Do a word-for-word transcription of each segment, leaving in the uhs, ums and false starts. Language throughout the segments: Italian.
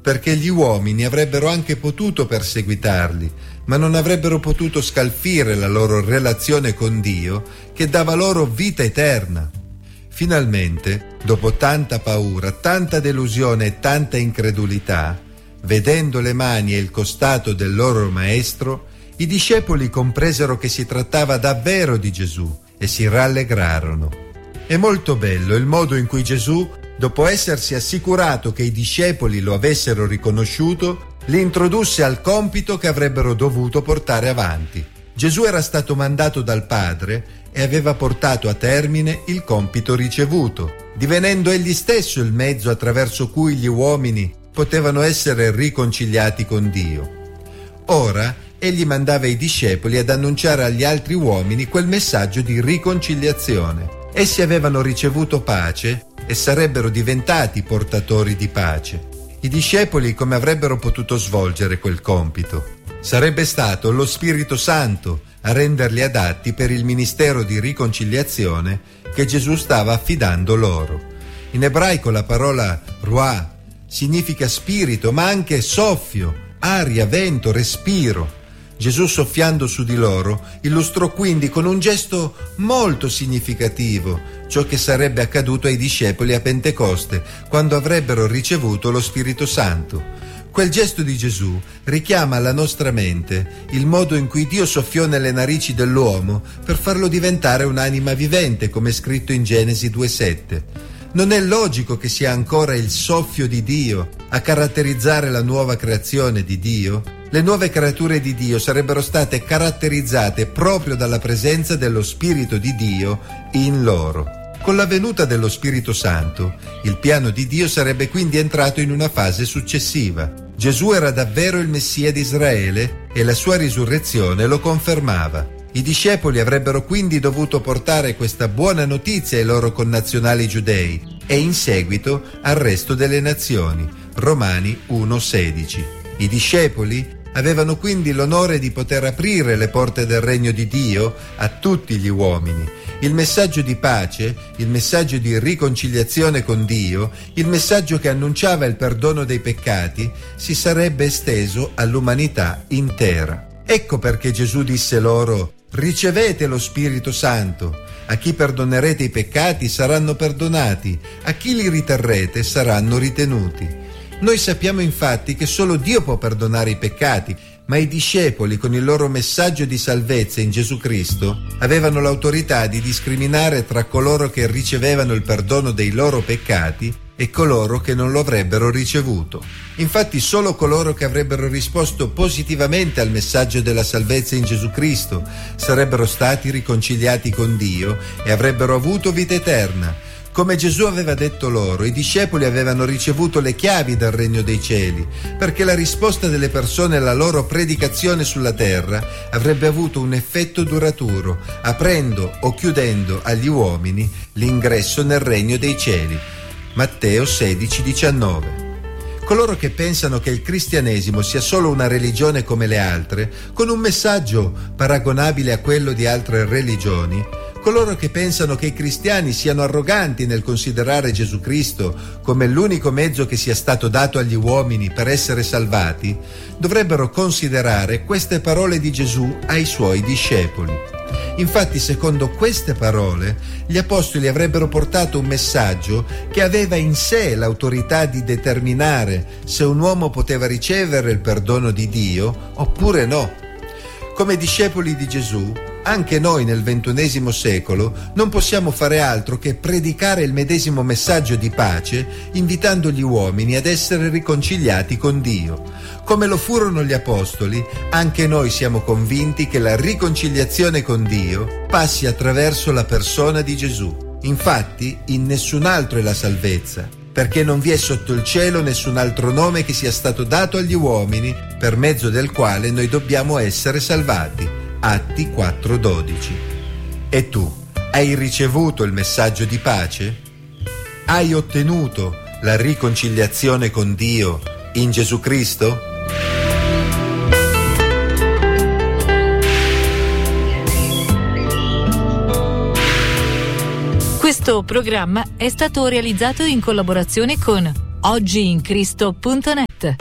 perché gli uomini avrebbero anche potuto perseguitarli, ma non avrebbero potuto scalfire la loro relazione con Dio che dava loro vita eterna. Finalmente, dopo tanta paura, tanta delusione e tanta incredulità, vedendo le mani e il costato del loro maestro, i discepoli compresero che si trattava davvero di Gesù e si rallegrarono. È molto bello il modo in cui Gesù, dopo essersi assicurato che i discepoli lo avessero riconosciuto, li introdusse al compito che avrebbero dovuto portare avanti. Gesù era stato mandato dal Padre e aveva portato a termine il compito ricevuto, divenendo egli stesso il mezzo attraverso cui gli uomini potevano essere riconciliati con Dio. Ora, egli mandava i discepoli ad annunciare agli altri uomini quel messaggio di riconciliazione. Essi avevano ricevuto pace e sarebbero diventati portatori di pace. I discepoli come avrebbero potuto svolgere quel compito? Sarebbe stato lo Spirito Santo a renderli adatti per il ministero di riconciliazione che Gesù stava affidando loro. In ebraico la parola ruah significa spirito, ma anche soffio, aria, vento, respiro. Gesù, soffiando su di loro, illustrò quindi con un gesto molto significativo ciò che sarebbe accaduto ai discepoli a Pentecoste, quando avrebbero ricevuto lo Spirito Santo. Quel gesto di Gesù richiama alla nostra mente il modo in cui Dio soffiò nelle narici dell'uomo per farlo diventare un'anima vivente, come è scritto in Genesi due sette. Non è logico che sia ancora il soffio di Dio a caratterizzare la nuova creazione di Dio? Le nuove creature di Dio sarebbero state caratterizzate proprio dalla presenza dello Spirito di Dio in loro. Con la venuta dello Spirito Santo, il piano di Dio sarebbe quindi entrato in una fase successiva. Gesù era davvero il Messia di Israele e la sua risurrezione lo confermava. I discepoli avrebbero quindi dovuto portare questa buona notizia ai loro connazionali giudei e in seguito al resto delle nazioni. Romani uno sedici. I discepoli avevano quindi l'onore di poter aprire le porte del regno di Dio a tutti gli uomini. Il messaggio di pace, il messaggio di riconciliazione con Dio, il messaggio che annunciava il perdono dei peccati, si sarebbe esteso all'umanità intera. Ecco perché Gesù disse loro: ricevete lo Spirito Santo. A chi perdonerete i peccati saranno perdonati, a chi li riterrete saranno ritenuti. Noi sappiamo infatti che solo Dio può perdonare i peccati, ma i discepoli, con il loro messaggio di salvezza in Gesù Cristo, avevano l'autorità di discriminare tra coloro che ricevevano il perdono dei loro peccati e coloro che non lo avrebbero ricevuto. Infatti solo coloro che avrebbero risposto positivamente al messaggio della salvezza in Gesù Cristo sarebbero stati riconciliati con Dio e avrebbero avuto vita eterna. Come Gesù aveva detto loro, i discepoli avevano ricevuto le chiavi del regno dei cieli, perché la risposta delle persone alla loro predicazione sulla terra avrebbe avuto un effetto duraturo, aprendo o chiudendo agli uomini l'ingresso nel regno dei cieli. Matteo sedici diciannove. Coloro che pensano che il cristianesimo sia solo una religione come le altre, con un messaggio paragonabile a quello di altre religioni, coloro che pensano che i cristiani siano arroganti nel considerare Gesù Cristo come l'unico mezzo che sia stato dato agli uomini per essere salvati, dovrebbero considerare queste parole di Gesù ai suoi discepoli. Infatti, secondo queste parole, gli apostoli avrebbero portato un messaggio che aveva in sé l'autorità di determinare se un uomo poteva ricevere il perdono di Dio oppure no. Come discepoli di Gesù, anche noi nel ventunesimo secolo non possiamo fare altro che predicare il medesimo messaggio di pace, invitando gli uomini ad essere riconciliati con Dio. Come lo furono gli apostoli, anche noi siamo convinti che la riconciliazione con Dio passi attraverso la persona di Gesù. Infatti, in nessun altro è la salvezza, perché non vi è sotto il cielo nessun altro nome che sia stato dato agli uomini per mezzo del quale noi dobbiamo essere salvati. Atti quattro dodici. E tu, hai ricevuto il messaggio di pace? Hai ottenuto la riconciliazione con Dio in Gesù Cristo? Questo programma è stato realizzato in collaborazione con oggiincristo punto net.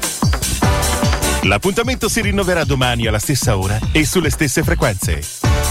L'appuntamento si rinnoverà domani alla stessa ora e sulle stesse frequenze.